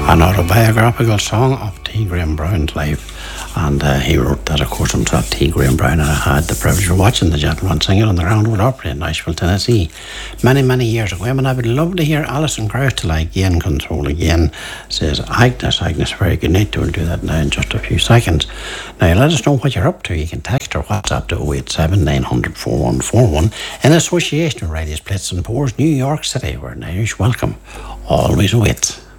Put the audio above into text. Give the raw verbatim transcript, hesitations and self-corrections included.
an autobiographical song of T. Graham Brown's life. And uh, he wrote that, of course, himself, T. Graham Brown, and I had the privilege of watching the gentleman sing it on the Roundwood Opry in Nashville, Tennessee, many, many years ago. And I would love to hear Alison Crowther again, control again, says Agnes, Agnes, very good night. We'll do that now in just a few seconds. Now, let us know what you're up to. You can text or WhatsApp to oh eight seven, nine hundred, four one four one in association with Radio Splits and Pours, New York City, where an Irish welcome always awaits.